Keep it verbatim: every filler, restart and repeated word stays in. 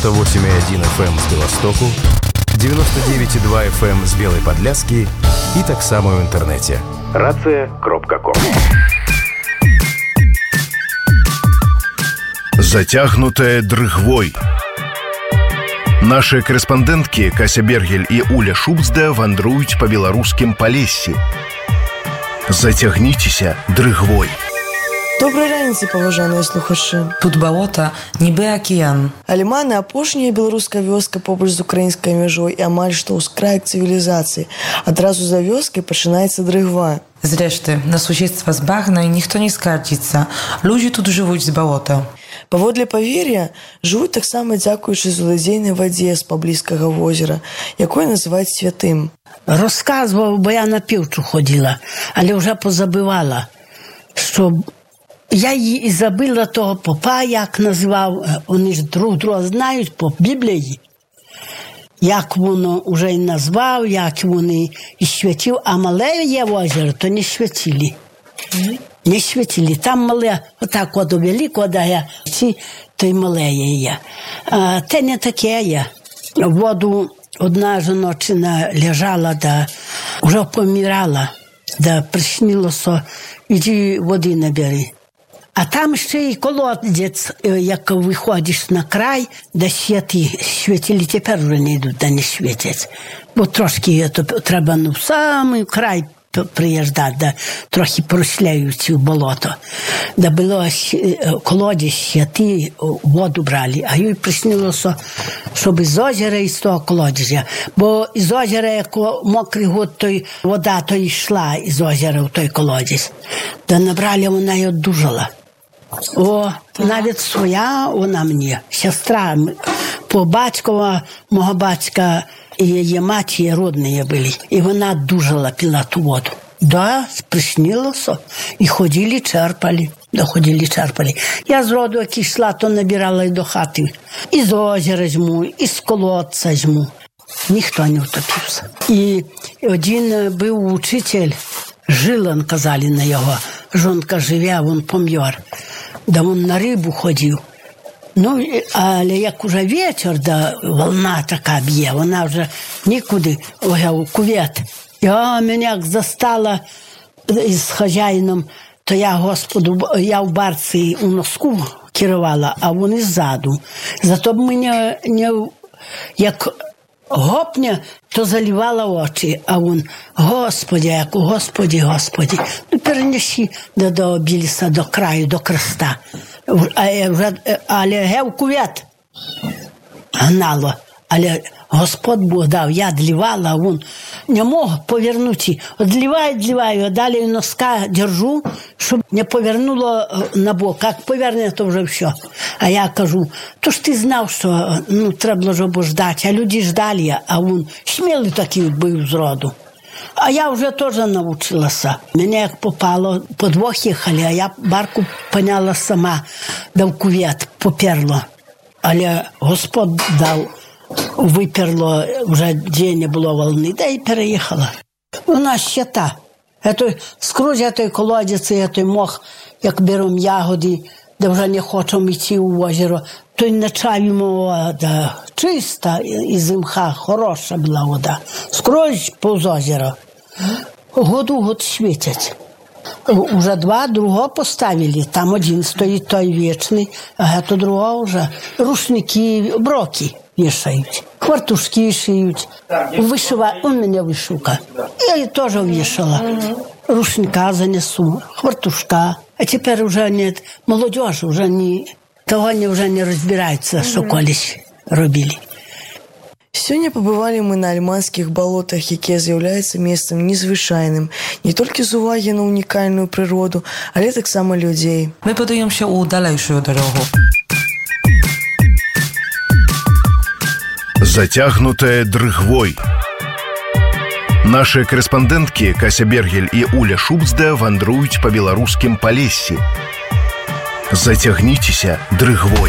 девяносто восемь и один эф эм з Беластоку, девяносто девять и два эф эм з Белой Подляски и так само в интернете. рация крапка ком. Зацягнутая дрыгвой. Наши корэспандэнткі Кася Бергель і Уля Шубцда вандруюць па беларускім палессі. Зацягніцеся дрыгвой. Добрай раніцы, паважаныя слухачы. Тут балота, нібы акіян. Аліманы апошняя беларуская вёска побач з украінскай мяжой і амаль што ўскрайак цывілізацыі. Адразу за вёскай пачынаецца дрыгва. Зрэшты, на суседства з багнай ніхто не скардзіцца. Людзі тут жывуць з балота. Паводле павер'я, жывуць таксама дзякуючы злодзейнай вадзе з паблізкага возера, якое называюць святым. Розказував, бо я на півчу ходила, але вже позабивала, що я її і забила того попа, як називав, вони ж друг друга знають по Біблії, як воно вже й назвав, як вони і святив, а мале є озеро, то не святили. Не святили. Там мале, отак от великого, да я, ці, то й мале є. А те не таке є. Воду одна жіночина лежала, да вже помирала, да приснилося, іди води набери. А там ще й колодець, як виходиш на край, де святи святили, тепер вже не йдуть, де не святять. Бо трошки то, треба ну, в самий край приїжджати, де трохи просляють в болото. Де було колодязь святи, воду брали, а їй приснилося, щоб із озера і з того колодязя. Бо із озера, як мокрий год, то вода то йшла із озера в той колодязь. Де набрали, вона й одужала. О, навіть своя вона мені, сестра, по батькова, мого батька і її матір родні були. І вона дужала, пила ту воду. Да, приснилося. І ходили, черпали. Да, ходили, черпали. Я з роду, як йшла, то набирала і до хати. І з озера жму, і з колодця жму. Ніхто не утопився. І один був учитель, Жилан, казали на його. Жонка живе, він пом'яр. Да він на рибу ходив. Ну, але як уже вечір, да волна така б'є, вона вже нікуди, ой, у кувет. Я мене як застала із хазяїном, то я, Господу, я в барці у носку керувала, а вони ззаду. Зато б мене не, як гопня, то заливала очі, а він, Господи, як Господи, Господи, ну перенесі до, до біліса, до краю, до креста. Але гев кувет гнало, але Господь Бог дав, я дливала, а він не мог повернути. Одливаю, дливаю, а далі носка держу, щоб не повернуло на бок. Як поверне, то вже все. А я кажу, то ж ти знав, що ну, треба було ждати, а люди ждали, а він смілий такий був з роду. А я вже теж навчилася. Мене як попало, по двох їхали, а я барку поняла сама, да в кувет поперло. Але Господь дав, виперло, вже де не було волни, да і переїхала. Вона щита. Скрозь той колодязь, той мох, як беремо ягоди, да вже не хочемо йти у озеро, то й начаємо вода. Чиста і зимха, хороша була вода. Скрозь повз озеро. Году год світять. Уже два другого поставили. Там один стоїть той вічний, а то другого вже рушники, броки вішають. Хвартушки шиють. Вишива, у мене вишивка. Я її теж вішала. Рушника занесу, хвартушка. А тепер вже не, молодіж вже не, того не, вже не розбираються, що колись робили. Сёння пабывалі мы на альманскіх балотах, якія з'яўляюцца месцам незвычайным не толькі з увагі на унікальную прыроду, але таксама людзей. My podają się u dalejszą drogą. Зацягнутая дрыгвой. Наши корэспандэнткі Кася Бергель і Уля Шубцда вандруюць па беларускім палессі. Зацягніцеся дрыгвой.